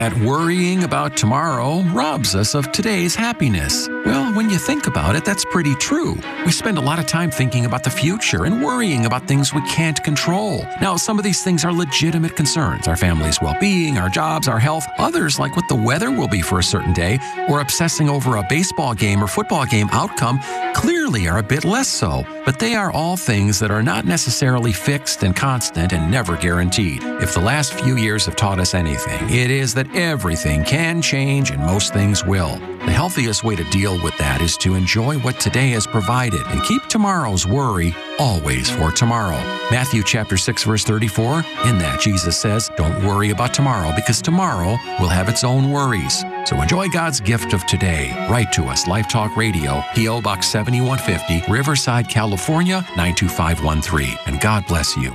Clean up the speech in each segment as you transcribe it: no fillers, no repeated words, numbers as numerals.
That worrying about tomorrow robs us of today's happiness. Well, when you think about it, that's pretty true. We spend a lot of time thinking about the future and worrying about things we can't control. Now, some of these things are legitimate concerns: our family's well-being, our jobs, our health. Others, like what the weather will be for a certain day, or obsessing over a baseball game or football game outcome, clearly are a bit less so. But they are all things that are not necessarily fixed and constant and never guaranteed. If the last few years have taught us anything, it is that everything can change and most things will. The healthiest way to deal with that is to enjoy what today has provided and keep tomorrow's worry always for tomorrow. Matthew chapter 6, verse 34, in that Jesus says, "Don't worry about tomorrow, because tomorrow will have its own worries." So enjoy God's gift of today. Write to us, Life Talk Radio, P.O. Box 7150, Riverside, California, 92513. And God bless you.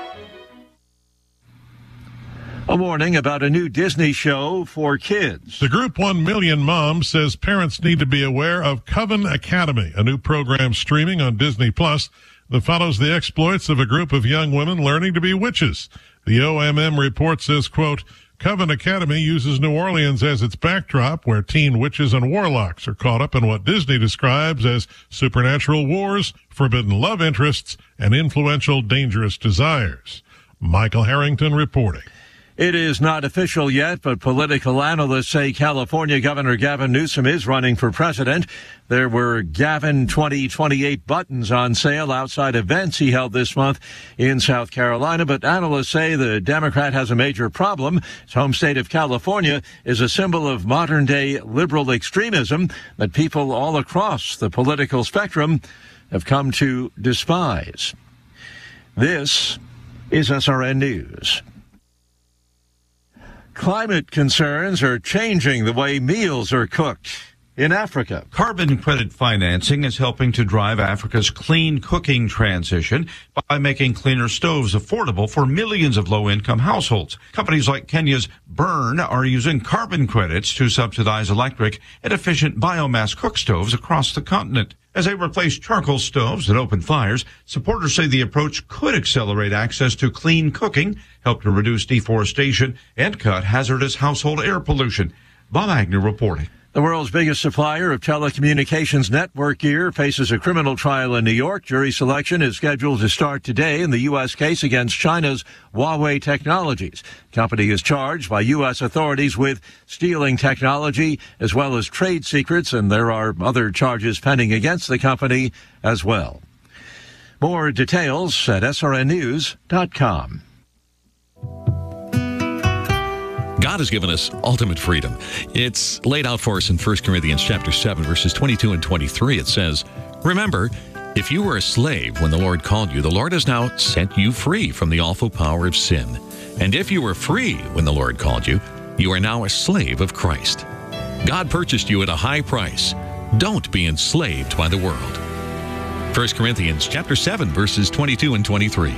A warning about a new Disney show for kids. The group 1 Million Moms says parents need to be aware of Coven Academy, a new program streaming on Disney Plus that follows the exploits of a group of young women learning to be witches. The OMM report says, quote, Coven Academy uses New Orleans as its backdrop, where teen witches and warlocks are caught up in what Disney describes as supernatural wars, forbidden love interests, and influential dangerous desires. Michael Harrington reporting. It is not official yet, but political analysts say California Governor Gavin Newsom is running for president. There were Gavin 2028 buttons on sale outside events he held this month in South Carolina, but analysts say the Democrat has a major problem. His home state of California is a symbol of modern-day liberal extremism that people all across the political spectrum have come to despise. This is SRN News. Climate concerns are changing the way meals are cooked in Africa. Carbon credit financing is helping to drive Africa's clean cooking transition by making cleaner stoves affordable for millions of low-income households. Companies like Kenya's Burn are using carbon credits to subsidize electric and efficient biomass cook stoves across the continent. As they replace charcoal stoves that open fires, supporters say the approach could accelerate access to clean cooking, help to reduce deforestation, and cut hazardous household air pollution. Bob Agnew reporting. The world's biggest supplier of telecommunications network gear faces a criminal trial in New York. Jury selection is scheduled to start today in the U.S. case against China's Huawei Technologies. The company is charged by U.S. authorities with stealing technology as well as trade secrets, and there are other charges pending against the company as well. More details at srnnews.com. God has given us ultimate freedom. It's laid out for us in 1 Corinthians chapter 7, verses 22 and 23. It says, "Remember, if you were a slave when the Lord called you, the Lord has now set you free from the awful power of sin. And if you were free when the Lord called you, you are now a slave of Christ. God purchased you at a high price. Don't be enslaved by the world." 1 Corinthians chapter 7, verses 22 and 23.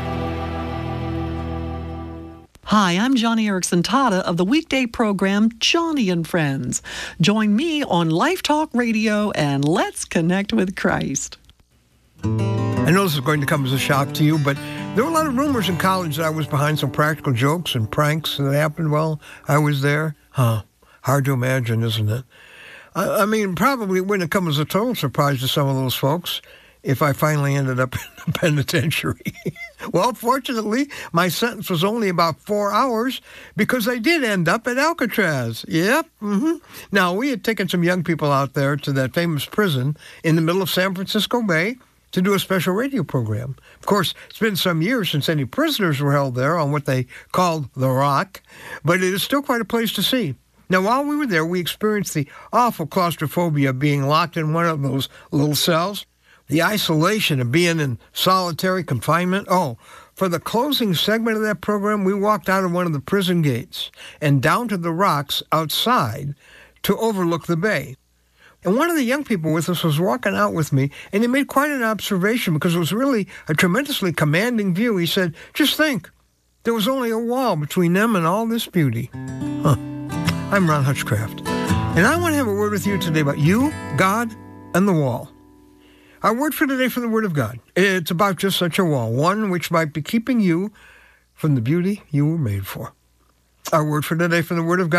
Hi, I'm Johnny Erickson Tada of the weekday program Johnny and Friends. Join me on Life Talk Radio and let's connect with Christ. I know this is going to come as a shock to you, but there were a lot of rumors in college that I was behind some practical jokes and pranks that happened while I was there. Hard to imagine, isn't it? I mean, probably it wouldn't have come as a total surprise to some of those folks if I finally ended up in the penitentiary. Well, fortunately, my sentence was only about 4 hours because I did end up at Alcatraz. Yep. Now, we had taken some young people out there to that famous prison in the middle of San Francisco Bay to do a special radio program. Of course, it's been some years since any prisoners were held there on what they called the Rock, but it is still quite a place to see. Now, while we were there, we experienced the awful claustrophobia of being locked in one of those little cells, the isolation of being in solitary confinement. For the closing segment of that program, we walked out of one of the prison gates and down to the rocks outside to overlook the bay. And one of the young people with us was walking out with me, and he made quite an observation because it was really a tremendously commanding view. He said, "Just think, there was only a wall between them and all this beauty." I'm Ron Hutchcraft, and I want to have a word with you today about you, God, and the wall. Our word for today from the Word of God. It's about just such a wall, one which might be keeping you from the beauty you were made for. Our word for today from the Word of God.